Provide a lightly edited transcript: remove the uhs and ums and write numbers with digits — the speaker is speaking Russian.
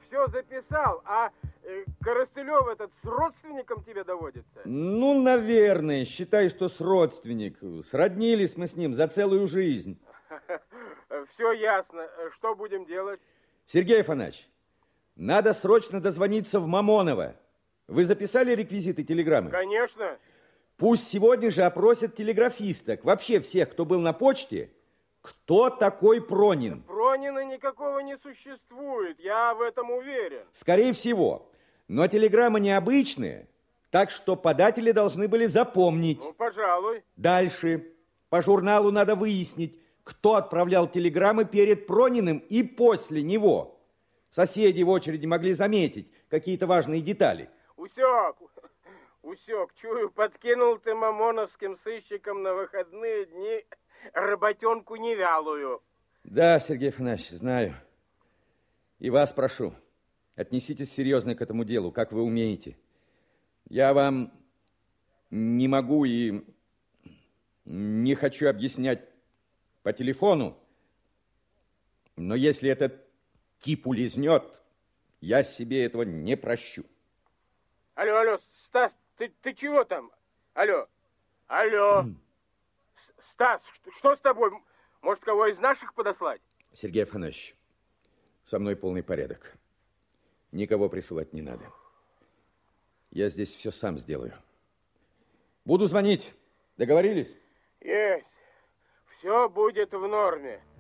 все записал, а Коростылев этот с родственником тебе доводится? Ну, наверное, считай, что с родственник. Сроднились мы с ним за целую жизнь. Все ясно. Что будем делать? Сергей Афанасьевич, надо срочно дозвониться в Мамоново. Вы записали реквизиты телеграммы? Конечно. Пусть сегодня же опросят телеграфисток, вообще всех, кто был на почте, кто такой Пронин. Пронина никакого не существует, я в этом уверен. Скорее всего. Но телеграмма необычная, так что податели должны были запомнить. Ну, пожалуй. Дальше. По журналу надо выяснить, кто отправлял телеграммы перед Прониным и после него. Соседи в очереди могли заметить какие-то важные детали. Усек, чую, подкинул ты мамоновским сыщикам на выходные дни работенку невялую. Да, Сергей Афанасьевич, знаю. И вас прошу, отнеситесь серьезно к этому делу, как вы умеете. Я вам не могу и не хочу объяснять по телефону, но если этот тип улизнет, я себе этого не прощу. Алло, Стас, ты чего там? Алло. Стас, что с тобой? Может, кого из наших подослать? Сергей Афанасьевич, со мной полный порядок. Никого присылать не надо. Я здесь все сам сделаю. Буду звонить. Договорились? Есть. Все будет в норме.